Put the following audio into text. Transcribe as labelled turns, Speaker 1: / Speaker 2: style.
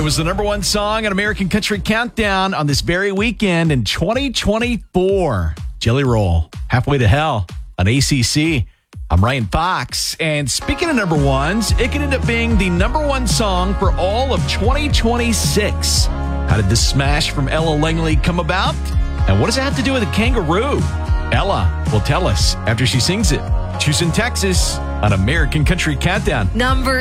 Speaker 1: It was the number one song on American Country Countdown on this very weekend in 2024. Jelly Roll, Halfway to Hell on ACC. I'm Ryan Fox. And speaking of number ones, it could end up being the number one song for all of 2026. How did this smash from Ella Langley come about? And what does it have to do with a kangaroo? Ella will tell us after she sings it. Houston, Texas on American Country Countdown.
Speaker 2: Number